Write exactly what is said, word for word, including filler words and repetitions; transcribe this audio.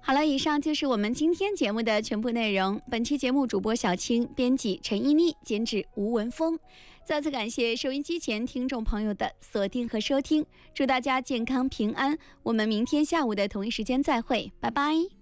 好了，以上就是我们今天节目的全部内容。本期节目主播小青，编辑陈一妮，监制吴文峰。再次感谢收音机前听众朋友的锁定和收听，祝大家健康平安。我们明天下午的同一时间再会，拜拜。